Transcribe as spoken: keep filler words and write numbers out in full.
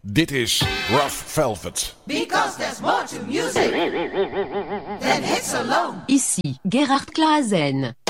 Dit is Rough Velvet. Because there's more to music than hits alone. Ici Gerhard Klaassen.